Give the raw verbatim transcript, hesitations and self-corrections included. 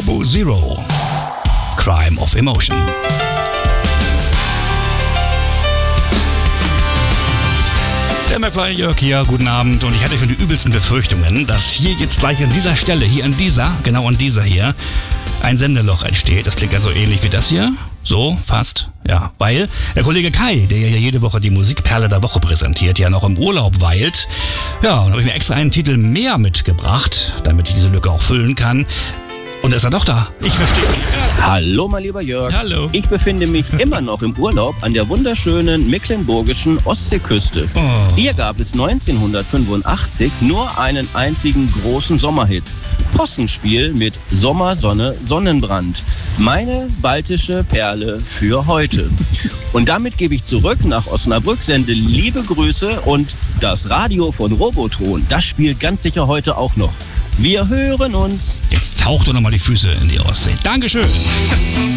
Turbo Zero. Crime of Emotion. Der McFly Jörg hier, guten Abend. Und ich hatte schon die übelsten Befürchtungen, dass hier jetzt gleich an dieser Stelle, hier an dieser, genau an dieser hier, ein Sendeloch entsteht. Das klingt ja so ähnlich wie das hier. So, fast. Ja, weil der Kollege Kai, der ja jede Woche die Musikperle der Woche präsentiert, ja noch im Urlaub weilt. Ja, und habe ich mir extra einen Titel mehr mitgebracht, damit ich diese Lücke auch füllen kann. Und ist er doch da. Ich verstehe. Hallo, mein lieber Jörg. Hallo. Ich befinde mich immer noch im Urlaub an der wunderschönen mecklenburgischen Ostseeküste. Oh. Hier gab es neunzehnhundertfünfundachtzig nur einen einzigen großen Sommerhit. Possenspiel mit Sommer, Sonne, Sonnenbrand. Meine baltische Perle für heute. Und damit gebe ich zurück nach Osnabrück, sende liebe Grüße und das Radio von Robotron, das spielt ganz sicher heute auch noch. Wir hören uns. Jetzt taucht doch nochmal die Füße in die Ostsee. Dankeschön.